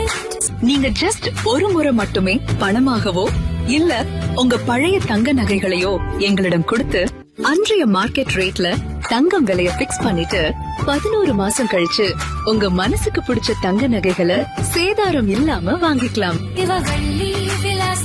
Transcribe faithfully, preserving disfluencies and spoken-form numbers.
நீங்க ஜஸ்ட் ஒரு முறை மட்டுமே பணமாகவோ இல்ல உங்க பழைய தங்க நகைகளையோ எங்களிடம் கொடுத்து அன்றைய மார்க்கெட் ரேட்ல தங்கம் விலைய பிக்ஸ் பண்ணிட்டு பதினோரு மாசம் கழிச்சு உங்க மனசுக்கு பிடிச்ச தங்க நகைகளை சேதாரம் இல்லாம வாங்கிக்கலாம்.